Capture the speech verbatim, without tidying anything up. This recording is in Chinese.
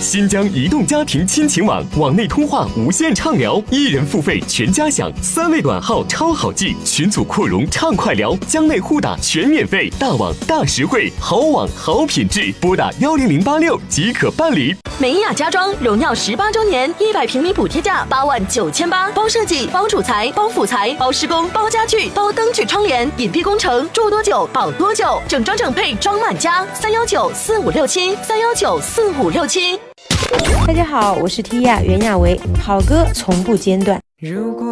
新疆移动家庭亲情网，网内通话无限畅聊，一人付费全家享，三位短号超好记，群组扩容畅快聊，疆内互打全免费，大网大实惠，好网好品质，拨打幺零零八六即可办理。 美雅家装荣耀十八周年，一百平米补贴价八万九千八，包设计、包主材、包辅材、包施工、包家具、包灯具窗帘，隐蔽工程，住多久保多久，整装整配装满家，三幺九四五六七，三幺九四五六七。 大家好，我是 Tia 袁娅维，好歌从不间断。如果